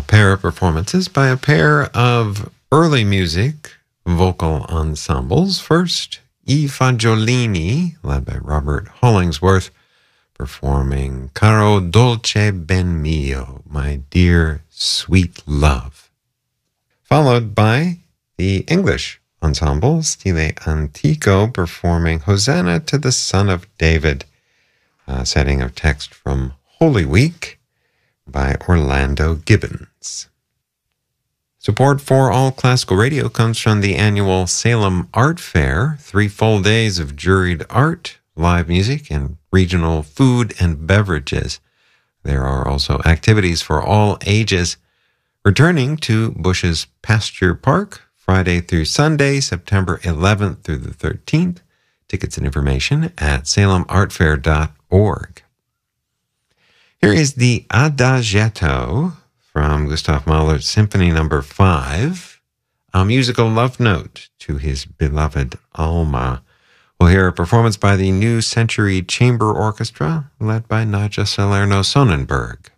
pair of performances by a pair of early music vocal ensembles. First, I Fagiolini, led by Robert Hollingsworth, performing Caro Dolce Ben Mio, My Dear Sweet Love. Followed by the English ensemble, Stile Antico, performing Hosanna to the Son of David, a setting of text from Holy Week by Orlando Gibbons. Support for All Classical Radio comes from the annual Salem Art Fair, 3 full days of juried art, live music, and regional food and beverages. There are also activities for all ages. Returning to Bush's Pasture Park, Friday through Sunday, September 11th through the 13th. Tickets and information at salemartfair.org. Here is the Adagietto from Gustav Mahler's Symphony No. 5, a musical love note to his beloved Alma. We'll hear a performance by the New Century Chamber Orchestra, led by Nadja Salerno-Sonnenberg.